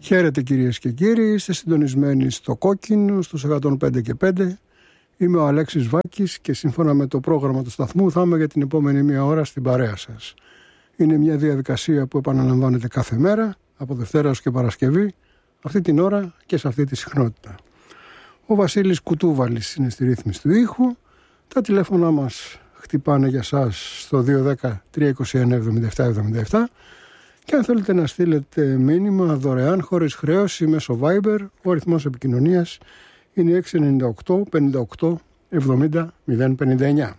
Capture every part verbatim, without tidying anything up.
Χαίρετε κυρίες και κύριοι, είστε συντονισμένοι στο Κόκκινο, στους εκατόν πέντε και πέντε. Είμαι ο Αλέξης Βάκης και σύμφωνα με το πρόγραμμα του σταθμού θα είμαι για την επόμενη μία ώρα στην παρέα σας. Είναι μια διαδικασία που επαναλαμβάνεται κάθε μέρα, από Δευτέρα ως και Παρασκευή, αυτή την ώρα και σε αυτή τη συχνότητα. Ο Βασίλης Κουτούβαλης είναι στη ρύθμιση του ήχου. Τα τηλέφωνα μας χτυπάνε για σας στο δύο ένα μηδέν τρία είκοσι εννέα εβδομήντα επτά εβδομήντα επτά και αν θέλετε να στείλετε μήνυμα δωρεάν χωρίς χρέωση μέσω Viber, ο αριθμός επικοινωνίας είναι έξι εννιά οκτώ πενήντα οκτώ εβδομήντα μηδέν πενήντα εννέα.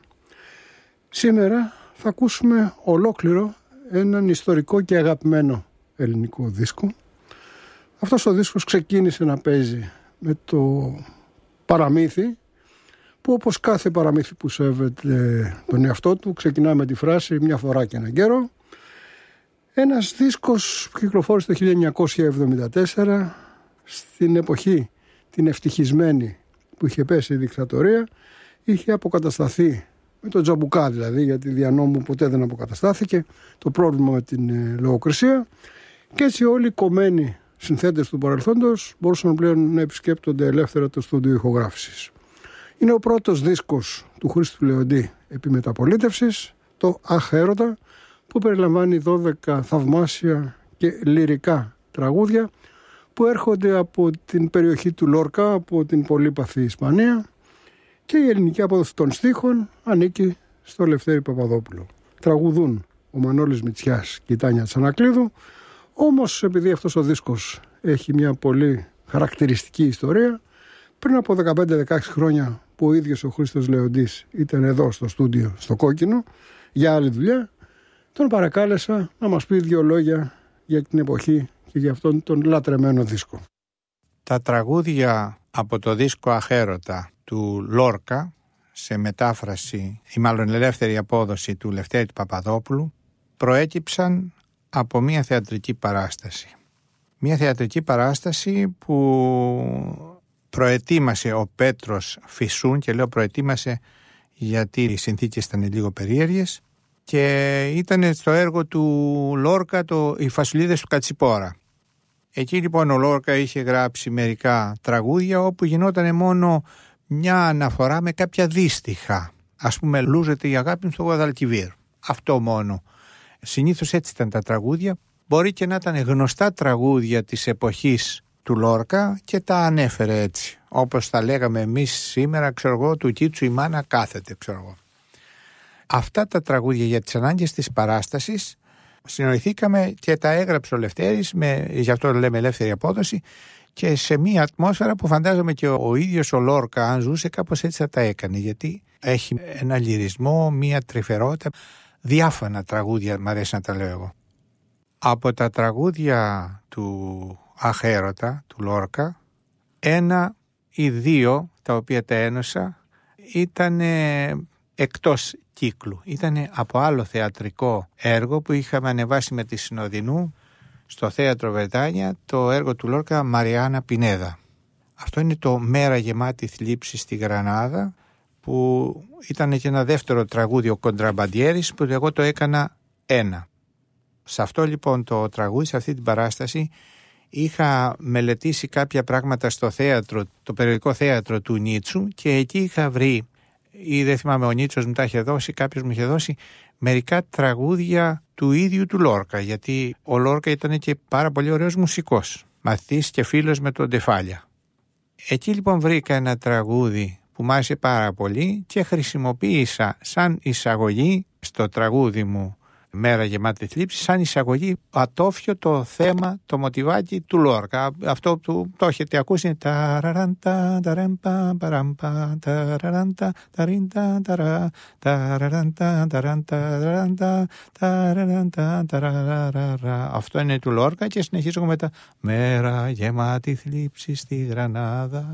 Σήμερα θα ακούσουμε ολόκληρο έναν ιστορικό και αγαπημένο ελληνικό δίσκο. Αυτός ο δίσκος ξεκίνησε να παίζει με το παραμύθι, που όπως κάθε παραμύθι που σέβεται τον εαυτό του ξεκινά με τη φράση «μια φορά και έναν καιρό». Ένας δίσκος που κυκλοφόρησε το χίλια εννιακόσια εβδομήντα τέσσερα, στην εποχή την ευτυχισμένη που είχε πέσει η δικτατορία, είχε αποκατασταθεί με το τζαμπουκά, δηλαδή, γιατί δια νόμου ποτέ δεν αποκαταστάθηκε το πρόβλημα με την ε, λογοκρισία, και έτσι όλοι οι κομμένοι συνθέτες του παρελθόντος μπορούσαν πλέον να επισκέπτονται ελεύθερα το στούντιο ηχογράφησης. Είναι ο πρώτος δίσκος του Χρήστου Λεοντή επί μεταπολίτευσης, το «Αχ, έρωτα», που περιλαμβάνει δώδεκα θαυμάσια και λυρικά τραγούδια που έρχονται από την περιοχή του Λόρκα, από την πολύπαθη Ισπανία, και η ελληνική απόδοση των στίχων ανήκει στο Λευτέρη Παπαδόπουλο. Τραγουδούν ο Μανώλης Μητσιάς και η Τάνια Τσανακλείδου, όμως επειδή αυτός ο δίσκος έχει μια πολύ χαρακτηριστική ιστορία, πριν από δεκαπέντε δεκαέξι χρόνια που ο ίδιος ο Χρήστος Λεοντής ήταν εδώ στο στούντιο στο Κόκκινο για άλλη δουλειά, τον παρακάλεσα να μας πει δύο λόγια για την εποχή και για αυτόν τον λατρεμένο δίσκο. Τα τραγούδια από το δίσκο «Αχ, έρωτα» του Λόρκα, σε μετάφραση ή μάλλον ελεύθερη απόδοση του Λευτέρη του Παπαδόπουλου, προέκυψαν από μια θεατρική παράσταση. Μια θεατρική παράσταση που προετοίμασε ο Πέτρος Φυσούν, και λέω προετοίμασε γιατί οι συνθήκες ήταν λίγο περίεργες, και ήταν στο έργο του Λόρκα το «Οι Φασουλίδες του Κατσιπόρα». Εκεί λοιπόν ο Λόρκα είχε γράψει μερικά τραγούδια όπου γινόταν μόνο μια αναφορά με κάποια δύστιχα. Ας πούμε, «Λούζεται η αγάπη μου στο Γουαδαλκιβίρ». Αυτό μόνο. Συνήθως έτσι ήταν τα τραγούδια. Μπορεί και να ήταν γνωστά τραγούδια της εποχής του Λόρκα και τα ανέφερε έτσι. Όπως τα λέγαμε εμείς σήμερα, ξέρω εγώ, του Κίτσου η μάνα κάθεται, ξέρω εγώ. Αυτά τα τραγούδια για τις ανάγκες της παράστασης συνοηθήκαμε και τα έγραψε ο Λευτέρης, με, γι' αυτό λέμε ελεύθερη απόδοση, και σε μια ατμόσφαιρα που φαντάζομαι και ο, ο ίδιος ο Λόρκα, αν ζούσε, κάπως έτσι θα τα έκανε, γιατί έχει ένα λυρισμό, μια τρυφερότητα, διάφανα τραγούδια, μ' αρέσει να τα λέω εγώ. Από τα τραγούδια του «Αχ, έρωτα» του Λόρκα, ένα ή δύο τα οποία τα ένωσα ήταν εκτός κύκλου. Ήταν από άλλο θεατρικό έργο που είχαμε ανεβάσει με τη Συνοδεινού στο Θέατρο Βρετάνια, το έργο του Λόρκα «Μαριάννα Πινέδα». Αυτό είναι το «Μέρα γεμάτη θλίψη στη Γρανάδα», που ήταν και ένα δεύτερο τραγούδι, ο Κοντραμπαντιέρης, που εγώ το έκανα ένα. Σε αυτό λοιπόν το τραγούδι, σε αυτή την παράσταση, είχα μελετήσει κάποια πράγματα στο θέατρο, το περιοδικό θέατρο του Νίτσου, και εκεί είχα βρει, ή δεν θυμάμαι, ο Νίτσος μου τα είχε δώσει, κάποιος μου είχε δώσει μερικά τραγούδια του ίδιου του Λόρκα, γιατί ο Λόρκα ήταν και πάρα πολύ ωραίος μουσικός, μαθητής και φίλος με τον Ντεφάλια. Εκεί λοιπόν βρήκα ένα τραγούδι που μ' άρεσε πάρα πολύ και χρησιμοποίησα σαν εισαγωγή στο τραγούδι μου «Μέρα γεμάτη θλίψη», σαν εισαγωγή ατόφιο το θέμα, το μοτιβάκι του Λόρκα. Αυτό που το έχετε ακούσει είναι ταραράντα, ταρέμπα, παράμπα, ταραράντα, ταρίντα, ταρά, ταραράντα, ταράντα, ταραράντα, ταραραραρα. Αυτό είναι του Λόρκα και συνεχίζω μετά «Μέρα γεμάτη θλίψη στη Γρανάδα».